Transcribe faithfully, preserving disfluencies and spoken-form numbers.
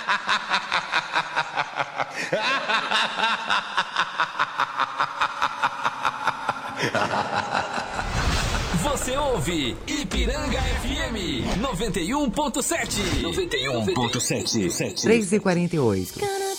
Você ouve Ipiranga F M noventa e um ponto sete. noventa e um ponto sete. três e quarenta e oito.